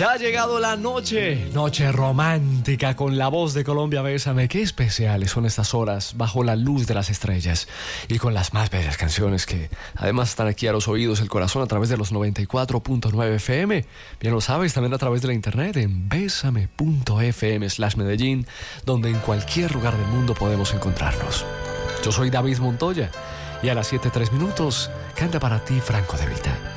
Ya ha llegado la noche, noche romántica con la voz de Colombia Bésame. Qué especiales son estas horas bajo la luz de las estrellas y con las más bellas canciones que además están aquí a los oídos del corazón a través de los 94.9 FM. Bien lo sabes, también a través de la internet en besame.fm/Medellín, donde en cualquier lugar del mundo podemos encontrarnos. Yo soy David Montoya y a las 7:03 canta para ti Franco De Vita.